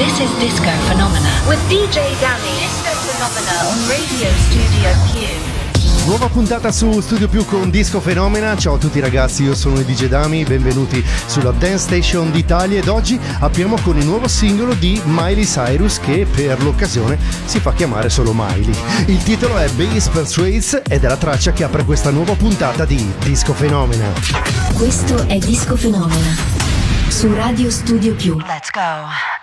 This is Disco Phenomena with DJ Dammy. Disco Phenomena on Radio Studio Q. Nuova puntata su Studio Più con Disco Phenomena. Ciao a tutti ragazzi, io sono il DJ Dami, benvenuti sulla Dance Station d'Italia ed oggi apriamo con il nuovo singolo di Miley Cyrus che per l'occasione si fa chiamare solo Miley. Il titolo è Bass Persuades ed è la traccia che apre questa nuova puntata di Disco Phenomena. Questo è Disco Phenomena su Radio Studio Più. Let's go.